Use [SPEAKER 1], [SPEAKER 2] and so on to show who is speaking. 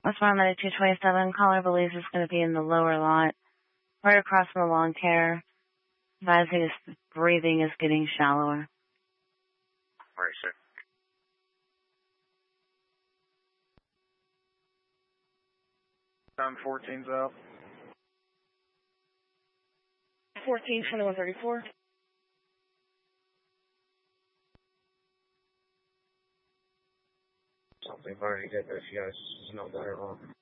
[SPEAKER 1] Westbound 9227, caller believes it's going to be in the lower lot, right across from the lawn care. Advising his breathing is getting shallower.
[SPEAKER 2] Alright, sir. Time 14's out.
[SPEAKER 3] 14, 2134.
[SPEAKER 4] Something already did, but if you guys know better on.